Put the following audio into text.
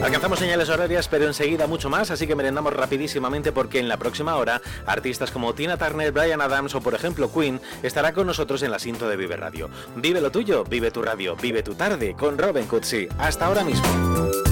Alcanzamos señales horarias, pero enseguida mucho más, así que merendamos rapidísimamente porque en la próxima hora artistas como Tina Turner, Bryan Adams o por ejemplo Queen estará con nosotros en la Sinto de Vive Radio. Vive lo tuyo, vive tu radio, vive tu tarde con Robin Cutsi. Hasta ahora mismo.